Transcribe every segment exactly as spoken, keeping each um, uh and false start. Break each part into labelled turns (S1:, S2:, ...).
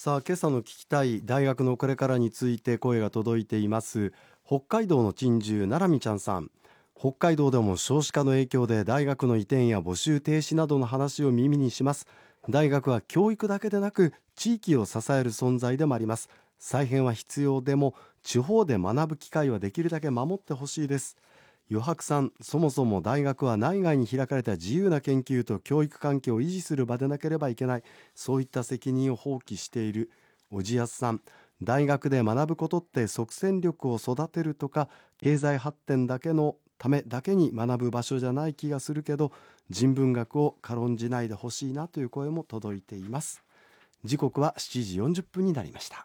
S1: さあ、今朝の聞きたい大学のこれからについて声が届いています。北海道の珍獣ならみちゃんさん。北海道でも少子化の影響で大学の移転や募集停止などの話を耳にします。大学は教育だけでなく地域を支える存在でもあります。再編は必要でも地方で学ぶ機会はできるだけ守ってほしいです。余白さん、そもそも大学は内外に開かれた自由な研究と教育環境を維持する場でなければいけない、そういった責任を放棄している。おじやすさん、大学で学ぶことって即戦力を育てるとか経済発展だけのためだけに学ぶ場所じゃない気がするけど、人文学を軽んじないでほしいなという声も届いています。時刻はしちじよんじゅっぷんになりました。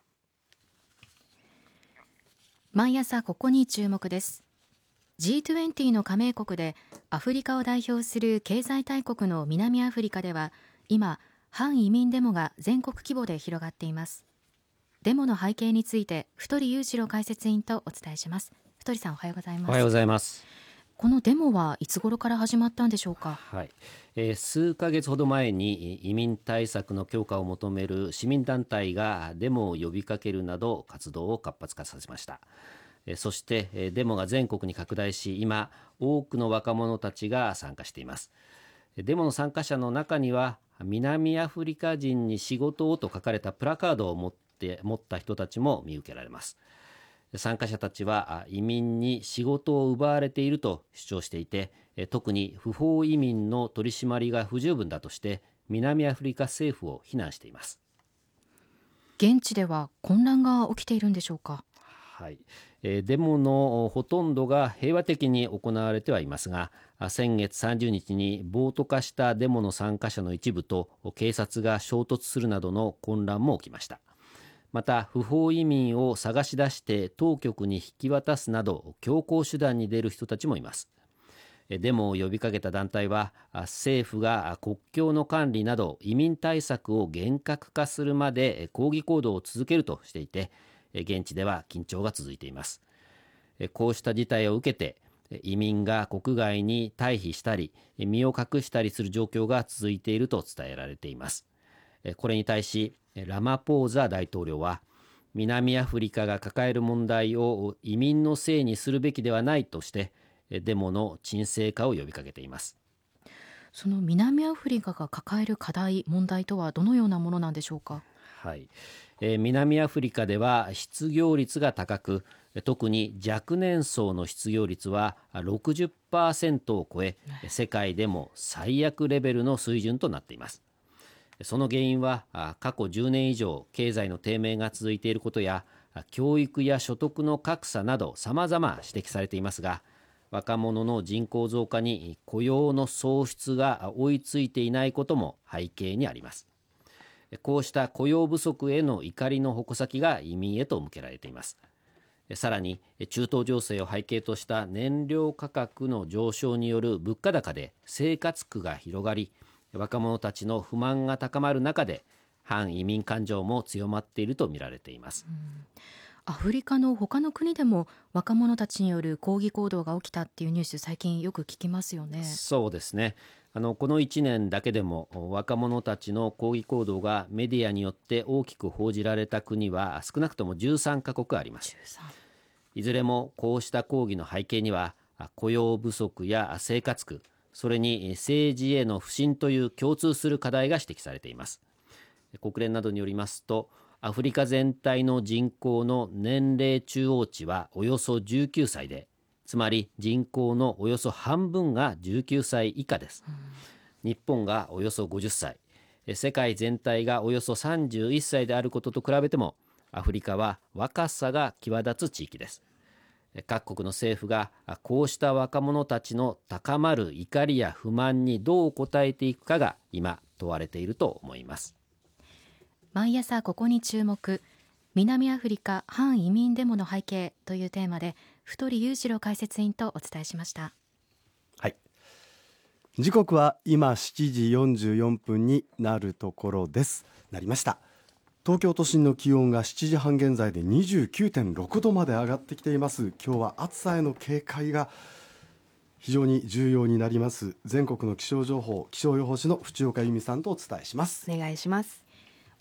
S2: 毎朝ここに注目です。 ジートゥエンティー の加盟国でアフリカを代表する経済大国の南アフリカでは今、反移民デモが全国規模で広がっています。デモの背景について太裕次郎解説委員とお伝えします。太さん、おはようございます。
S3: おはようございます。
S2: このデモはいつ頃から始まったんでしょうか。
S3: はい、えー、数ヶ月ほど前に移民対策の強化を求める市民団体がデモを呼びかけるなど活動を活発化させました。えー、そしてえーデモが全国に拡大し、今多くの若者たちが参加しています。デモの参加者の中には南アフリカ人に仕事をと書かれたプラカードを持って持った人たちも見受けられます。参加者たちは移民に仕事を奪われていると主張していて、特に不法移民の取り締まりが不十分だとして南アフリカ政府を非難しています。
S2: 現地では混乱が起きているんでしょうか。
S3: はい、デモのほとんどが平和的に行われてはいますが、先月さんじゅうにちに暴徒化したデモの参加者の一部と警察が衝突するなどの混乱も起きました。また不法移民を探し出して当局に引き渡すなど強硬手段に出る人たちもいます。デモを呼びかけた団体は、政府が国境の管理など移民対策を厳格化するまで抗議行動を続けるとしていて、現地では緊張が続いています。こうした事態を受けて移民が国外に退避したり身を隠したりする状況が続いていると伝えられています。これに対しラマポーザ大統領は、南アフリカが抱える問題を移民のせいにするべきではないとしてデモの沈静化を呼びかけています。
S2: その南アフリカが抱える課題、問題とはどのようなものなんでしょうか。
S3: はい、えー、南アフリカでは失業率が高く、特に若年層の失業率は ろくじゅっパーセント を超え、世界でも最悪レベルの水準となっています。その原因は過去じゅうねん以上経済の低迷が続いていることや教育や所得の格差など様々指摘されていますが、若者の人口増加に雇用の創出が追いついていないことも背景にあります。こうした雇用不足への怒りの矛先が移民へと向けられています。さらに中東情勢を背景とした燃料価格の上昇による物価高で生活苦が広がり、若者たちの不満が高まる中で反移民感情も強まっていると見られています。
S2: うん、アフリカの他の国でも若者たちによる抗議行動が起きたっていうニュース、最近よく聞きますよね。
S3: そうですね。あのこのいちねんだけでも若者たちの抗議行動がメディアによって大きく報じられた国は少なくともじゅうさんカ国あります。いずれもこうした抗議の背景には雇用不足や生活苦、それに政治への不信という共通する課題が指摘されています。国連などによりますと、アフリカ全体の人口の年齢中央値はおよそじゅうきゅうさいで、つまり人口のおよそ半分がじゅうきゅうさい以下です。日本がおよそごじゅっさい、世界全体がおよそさんじゅういっさいであることと比べても、アフリカは若さが際立つ地域です。各国の政府がこうした若者たちの高まる怒りや不満にどう応えていくかが今問われていると思います。
S2: 毎朝ここに注目、南アフリカ反移民デモの背景というテーマで太裕次郎解説委員とお伝えしました。
S1: はい、時刻は今しちじよんじゅうよんぷんになるところです。なりました。東京都心の気温がしちじはん現在で にじゅうきゅうてんろくどまで上がってきています。今日は暑さへの警戒が非常に重要になります。全国の気象情報、気象予報士の淵岡由美さんとお伝えします。
S4: お願いします。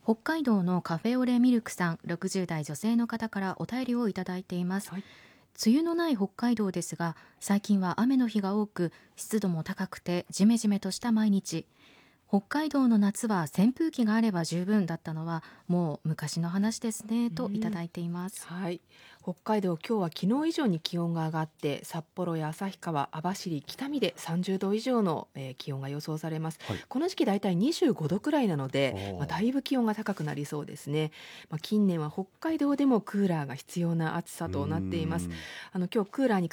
S2: 北海道のカフェオレミルクさん、ろくじゅう代女性の方からお便りをいただいています、
S4: はい、
S2: 梅雨のない北海道ですが、最近は雨の日が多く、湿度も高くてジメジメとした毎日。北海道の夏は扇風機があれば十分だったのはもう昔の話ですね、といただいています、
S4: はい、北海道、今日は昨日以上に気温が上がって、札幌や旭川、網走、北見でさんじゅうど以上の、えー気温が予想されます、
S1: はい、
S4: この時期だいたいにじゅうごどくらいなので、まあ、だいぶ気温が高くなりそうですね、まあ、近年は北海道でもクーラーが必要な暑さとなっています。あの今日クーラーに